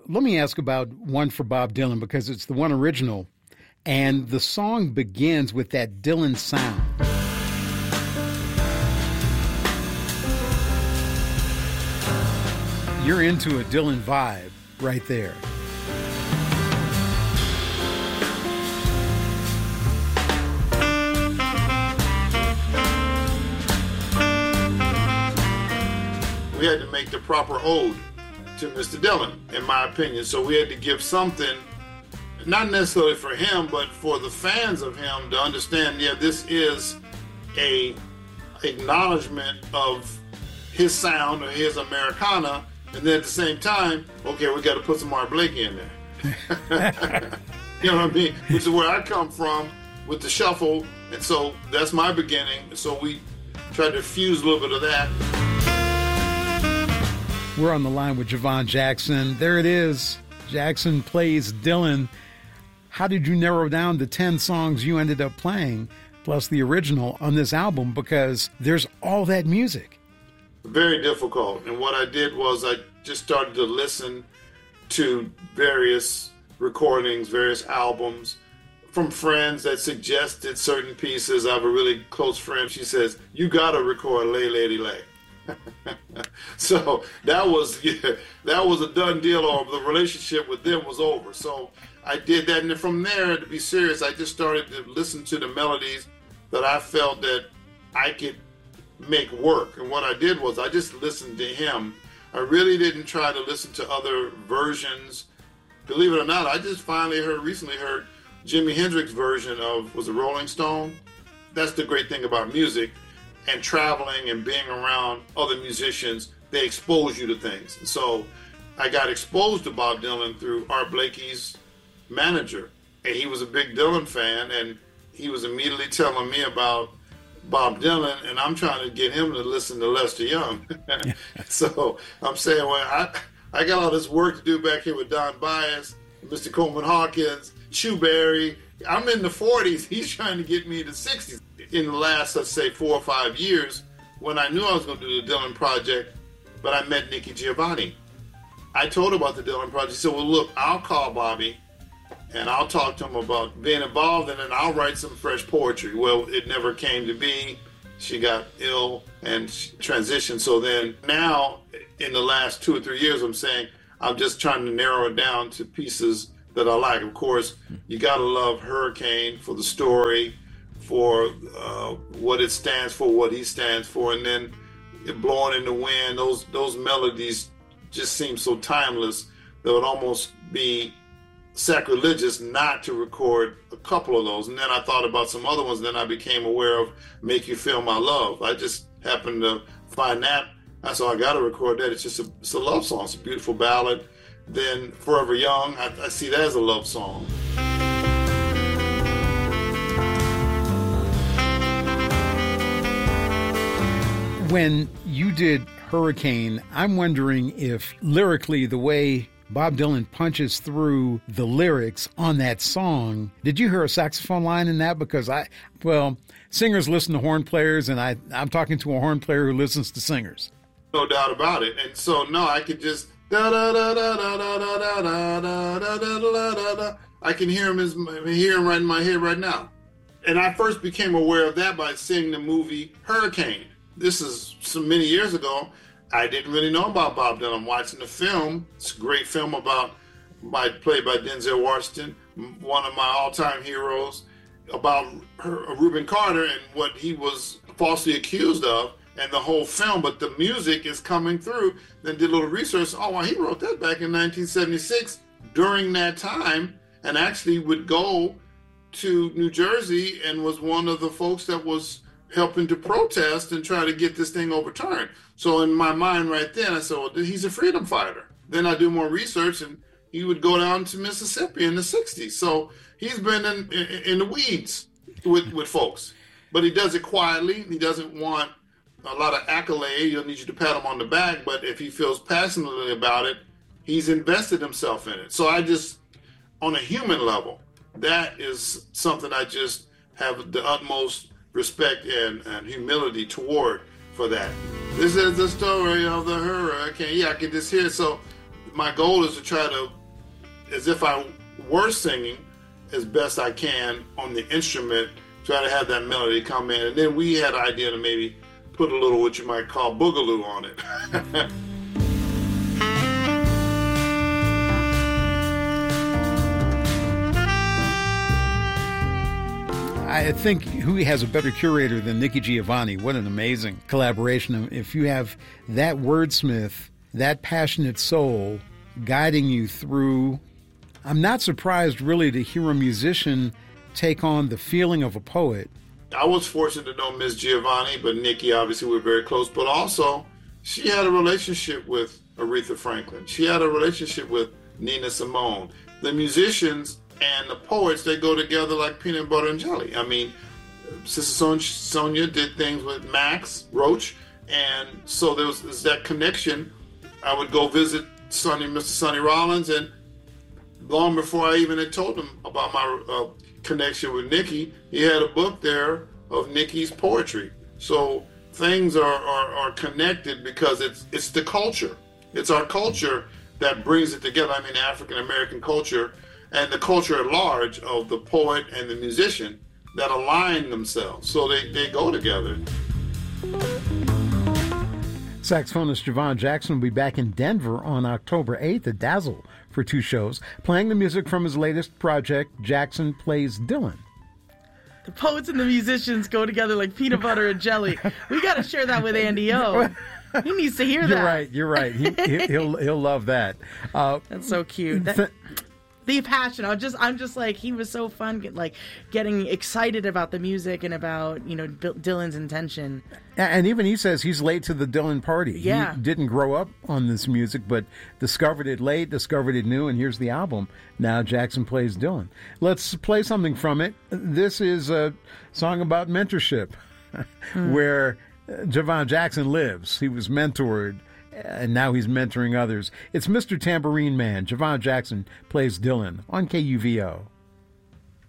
let me ask about one for Bob Dylan, because it's the one original, and the song begins with that Dylan sound. You're into a Dylan vibe right there. We had to make the proper ode to Mr. Dylan, in my opinion. So we had to give something, not necessarily for him, but for the fans of him to understand, yeah, this is a acknowledgement of his sound or his Americana. And then at the same time, okay, we got to put some Art Blakey in there. You know what I mean? Which is where I come from with the shuffle. And so that's my beginning. So we tried to fuse a little bit of that. We're on the line with Javon Jackson. There it is. Jackson plays Dylan. How did you narrow down the 10 songs you ended up playing, plus the original, on this album? Because there's all that music. Very difficult. And what I did was I just started to listen to various recordings, various albums from friends that suggested certain pieces. I have a really close friend. She says, you got to record Lay Lady Lay. So that was a done deal, or the relationship with them was over. So I did that, and from there, to be serious, I just started to listen to the melodies that I felt that I could make work. And what I did was I just listened to him. I really didn't try to listen to other versions. Believe it or not, I just recently heard Jimi Hendrix version of, was it Rolling Stone? That's the great thing about music and traveling and being around other musicians. They expose you to things. And so I got exposed to Bob Dylan through Art Blakey's manager. And he was a big Dylan fan, and he was immediately telling me about Bob Dylan, and I'm trying to get him to listen to Lester Young. So I'm saying, well, I got all this work to do back here with Don Byas, Mr. Coleman Hawkins, Chu Berry. I'm in the 40s. He's trying to get me to 60s. In the last, let's say, 4 or 5 years, when I knew I was going to do the Dylan Project, but I met Nikki Giovanni. I told her about the Dylan Project. She said, well, look, I'll call Bobby, and I'll talk to him about being involved, and then I'll write some fresh poetry. Well, it never came to be. She got ill and she transitioned. So then now, in the last 2 or 3 years, I'm saying, I'm just trying to narrow it down to pieces that I like. Of course, you got to love Hurricane for the story, for what it stands for, what he stands for, and then Blowing in the Wind. Those melodies just seem so timeless that it would almost be sacrilegious not to record a couple of those. And then I thought about some other ones, and then I became aware of Make You Feel My Love. I just happened to find that. I said, I got to record that. It's a love song. It's a beautiful ballad. Then Forever Young, I see that as a love song. When you did Hurricane, I'm wondering if lyrically, the way Bob Dylan punches through the lyrics on that song, did you hear a saxophone line in that? Because singers listen to horn players, and I'm talking to a horn player who listens to singers. No doubt about it. And so, no, I could just da da da da da da da da da da da da da da. I can hear him right in my head right now. And I first became aware of that by seeing the movie Hurricane. This is so many years ago. I didn't really know about Bob Dylan. I'm watching the film. It's a great film played by Denzel Washington, one of my all-time heroes, about Reuben Carter and what he was falsely accused of, and the whole film. But the music is coming through. Then did a little research. Oh, well, he wrote that back in 1976 during that time, and actually would go to New Jersey and was one of the folks that was helping to protest and try to get this thing overturned. So in my mind right then, I said, well, he's a freedom fighter. Then I do more research, and he would go down to Mississippi in the 60s. So he's been in the weeds with folks. But he does it quietly. He doesn't want a lot of accolade. He'll need you to pat him on the back. But if he feels passionately about it, he's invested himself in it. So I just, on a human level, that is something I just have the utmost respect and humility toward for that. This is the story of the hurricane. Yeah, I can just hear it. So my goal is to try to as if I were singing as best I can on the instrument, try to have that melody come in. And then we had an idea to maybe put a little, what you might call, boogaloo on it. I think who has a better curator than Nikki Giovanni? What an amazing collaboration. If you have that wordsmith, that passionate soul guiding you through, I'm not surprised really to hear a musician take on the feeling of a poet. I was fortunate to know Miss Giovanni, but Nikki, obviously, we're very close. But also, she had a relationship with Aretha Franklin. She had a relationship with Nina Simone. The musicians and the poets, they go together like peanut butter and jelly. I mean, Sister Sonia did things with Max Roach, and so there's that connection. I would go visit Mr. Sonny Rollins, and long before I even had told him about my connection with Nikki, he had a book there of Nikki's poetry. So things are connected because it's the culture. It's our culture that brings it together. I mean, African American culture and the culture at large of the poet and the musician that align themselves. So they go together. Saxophonist Javon Jackson will be back in Denver on October 8th at Dazzle for 2 shows, playing the music from his latest project, Jackson Plays Dylan. The poets and the musicians go together like peanut butter and jelly. We got to share that with Andy O. He needs to hear that. You're right. He'll love that. That's so cute. The passion. I'm just like, he was so fun, like getting excited about the music and about, Dylan's intention. And even he says he's late to the Dylan party. Yeah. He didn't grow up on this music, but discovered it late, discovered it new, and here's the album. Now Jackson Plays Dylan. Let's play something from it. This is a song about mentorship, where Javon Jackson lives. He was mentored, and now he's mentoring others. It's Mr. Tambourine Man. Javon Jackson Plays Dylan on KUVO.